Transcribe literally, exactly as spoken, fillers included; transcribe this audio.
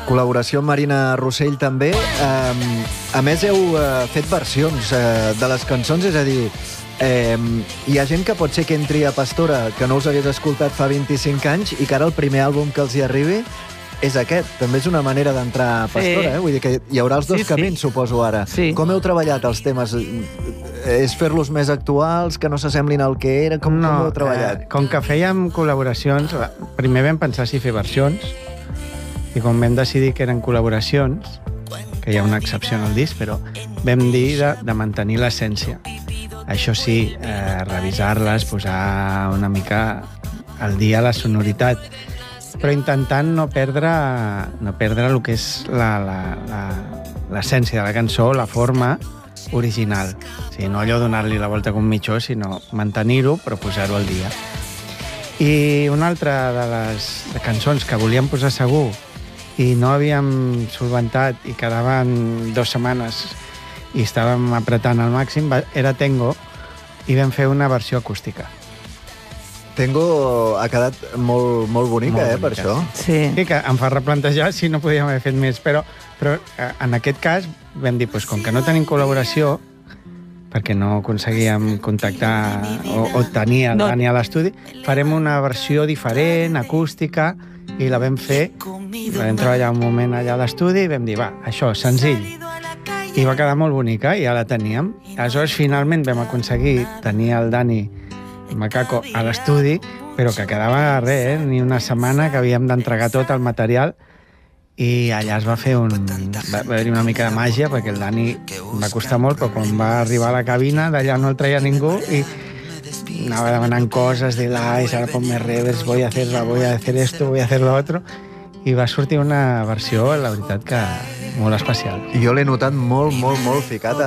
Col·laboració amb Marina Rossell també. Um, a més, heu uh, fet versions uh, de les cançons, és a dir, um, hi ha gent que pot ser que entri a Pastora, que no us hagués escoltat fa vint-i-cinc anys, i que ara el primer àlbum que els hi arribi és aquest. També és una manera d'entrar a Pastora, sí. eh? Vull dir que hi haurà els dos sí, camins, sí. suposo, ara. Sí. Com heu treballat els temes? És fer-los més actuals, que no s'assemblin al que era? Com, no, com heu treballat? Eh, com que fèiem col·laboracions, primer vam pensar si fer versions, i quan vam decidir que eren col·laboracions, que hi ha una excepció en el disc, però vam dir de, de mantenir l'essència. Això sí, eh, revisar-les, posar una mica al dia la sonoritat, però intentant no perdre, no perdre el que és l'essència de la cançó, la forma original. O sigui, no allò donar-li la volta com mitjó, sinó mantenir-ho, però posar-ho al dia. I una altra de les de cançons que volíem posar segur i no havíem solventat i quedaven dues setmanes i estàvem apretant al màxim, era Tengo, i vam fer una versió acústica. Tengo ha quedat molt, molt bonica, molt eh, bonica. Per això. Sí. sí, que em fa replantejar si no podíem haver fet més, però, però en aquest cas vam dir, doncs, com que no tenim col·laboració, perquè no aconseguíem contactar o, o tenir el no. Dani a l'estudi, farem una versió diferent, acústica, i la vam fer, la vam treballar un moment allà a l'estudi i vam dir, va, això, senzill. I va quedar molt bonica, i ja la teníem. Aleshores, finalment vam aconseguir tenir el Dani Macaco a l'estudi, però que quedava res, eh? Ni una setmana que havíem d'entregar tot el material, i allà es va fer un... va haver-hi una mica de màgia, perquè el Dani va costar molt, però quan va arribar a la cabina, d'allà no el traia ningú, i anava demanant coses de l'Ais, ara ponme reverb, voy a hacer, voy a hacer esto, voy a hacer lo otro, i va sortir una versió, la veritat, que molt especial. Jo l'he notat molt, molt, molt ficada.